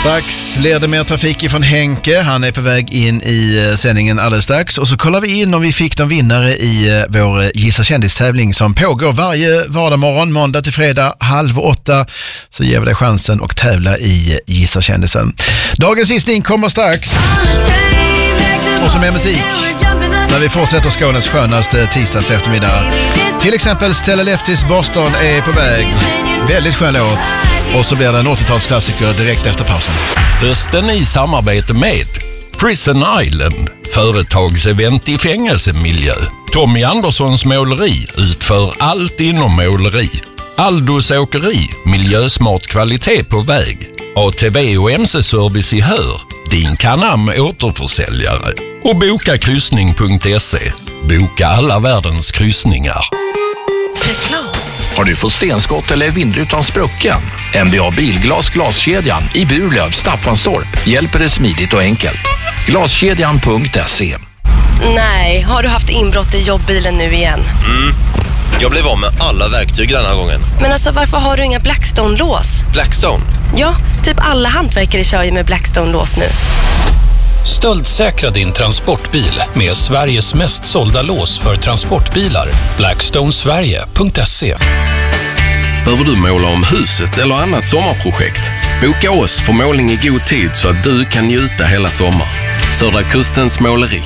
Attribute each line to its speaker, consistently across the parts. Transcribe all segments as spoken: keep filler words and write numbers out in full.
Speaker 1: Strax blir det mer trafik ifrån Henke. Han är på väg in i sändningen alldeles strax. Och så kollar vi in om vi fick någon vinnare i vår Gissa kändistävling som pågår varje vardagsmorgon, måndag till fredag, halv åtta. Så ger vi dig chansen att tävla i Gissa kändisen. Dagens gissning kommer strax. Och så med musik. När vi fortsätter Skånes skönaste tisdags eftermiddag. Till exempel Stella Leftis Boston är på väg. Väldigt skön låt. Och så blir det en åttiotalsklassiker direkt efter pausen.
Speaker 2: Hösten i samarbete med Prison Island, företagsevent i fängelsemiljö. Tommy Anderssons måleri utför allt inom måleri. Aldos åkeri, miljösmart kvalitet på väg. A T V och M C-service i Hör, din Canam återförsäljare. Och boka kryssning punkt se. Boka alla världens kryssningar.
Speaker 3: Reklam. Har du fått stenskott eller vindrutan sprucken? N B A Bilglas glaskedjan i Burlöv, Staffanstorp hjälper dig smidigt och enkelt. Glaskedjan punkt se.
Speaker 4: Nej, har du haft inbrott i jobbbilen nu igen?
Speaker 5: Mm. Jag blev av med alla verktyg den här gången.
Speaker 4: Men alltså, varför har du inga Blackstone-lås?
Speaker 5: Blackstone?
Speaker 4: Ja, typ alla hantverkare kör ju med Blackstone-lås nu.
Speaker 6: Stöldsäkra din transportbil med Sveriges mest sålda lås för transportbilar. Blackstone Sverige punkt se.
Speaker 7: Behöver du måla om huset eller annat sommarprojekt? Boka oss för målning i god tid så att du kan njuta hela sommar. Södra Kustens måleri.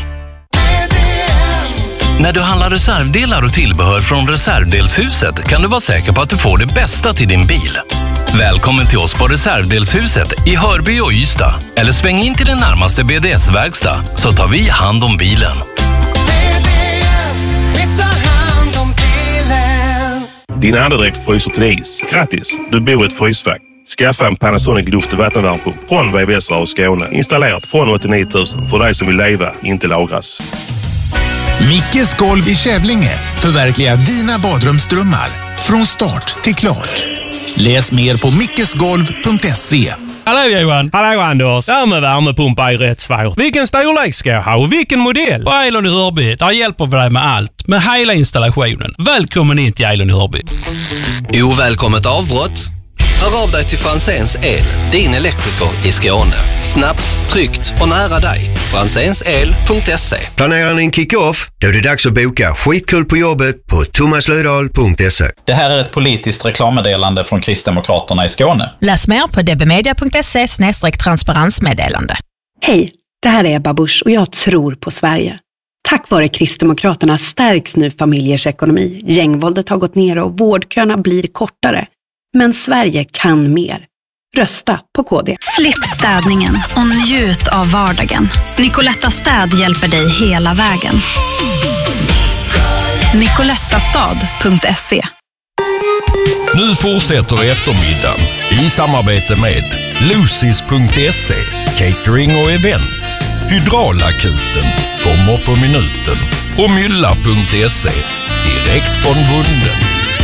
Speaker 8: När du handlar reservdelar och tillbehör från Reservdelshuset kan du vara säker på att du får det bästa till din bil. Välkommen till oss på Reservdelshuset i Hörby och Ystad. Eller sväng in till den närmaste B D S-verkstad så tar vi hand om bilen.
Speaker 9: Din andedräkt fryser till is. Grattis, du bor i ett frysfack. Skaffa en Panasonic luft- och vattenvärmepump från V V S och Skåne. Installerat från åttionio tusen för dig som vill leva, inte lagras.
Speaker 10: Mickes golv i Kävlinge förverkligar dina badrumsdrömmar från start till klart. Läs mer på mickesgolv punkt se.
Speaker 11: Hallå Johan! Hallå Anders! Det här med värmepumpar är rätt svårt. Vilken storlek ska jag ha och vilken modell? På Eilon i Hörby, där hjälper vi dig med allt. Med hela installationen. Välkommen in till Eilon i Hörby.
Speaker 12: Ovälkommet avbrott. Hör av dig till Franzéns El, din elektriker i Skåne. Snabbt, tryggt och nära dig. franzénsel punkt se.
Speaker 13: Planerar ni en kick-off? Då är det dags att boka skitkul på jobbet på thomaslödahl punkt se.
Speaker 14: Det här är ett politiskt reklammeddelande från Kristdemokraterna i Skåne.
Speaker 15: Läs mer på dbmedia punkt se slash transparensmeddelande.
Speaker 16: Hej, det här är Ebba Busch och jag tror på Sverige. Tack vare Kristdemokraterna stärks nu familjers ekonomi. Gängvåldet har gått ner och vårdköerna blir kortare. Men Sverige kan mer. Rösta på K D.
Speaker 17: Slipp städningen och njut av vardagen. Nicoletta Städ hjälper dig hela vägen. nicolettastad punkt se.
Speaker 2: Nu fortsätter eftermiddagen i samarbete med Lucis punkt se, catering och event. Hydraulakuten kommer på minuten och mylla punkt se, direkt från bunden.